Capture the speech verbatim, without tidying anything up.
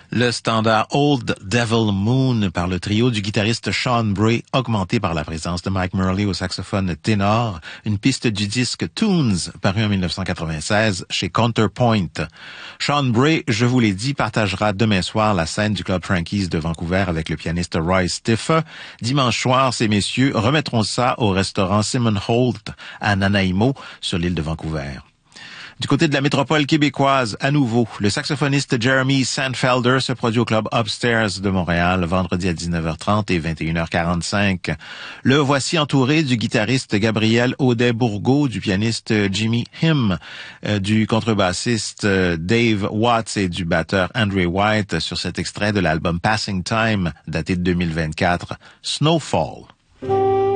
Le standard Old Devil Moon par le trio du guitariste Sean Bray, augmenté par la présence de Mike Murley au saxophone ténor, une piste du disque Tunes, paru en dix-neuf cent quatre-vingt-seize chez Counterpoint. Sean Bray, je vous l'ai dit, partagera demain soir la scène du Club Frankie's de Vancouver avec le pianiste Roy Stiffa. Dimanche soir, ces messieurs remettront ça au restaurant Simon Holt à Nanaimo, sur l'île de Vancouver. Du côté de la métropole québécoise, à nouveau, le saxophoniste Jeremy Sandfelder se produit au club Upstairs de Montréal vendredi à dix-neuf heures trente et vingt et une heures quarante-cinq. Le voici entouré du guitariste Gabriel Audet-Bourgault, du pianiste Jimmy Him, euh, du contrebassiste euh, Dave Watts et du batteur Andre White sur cet extrait de l'album Passing Time, daté de deux mille vingt-quatre, Snowfall.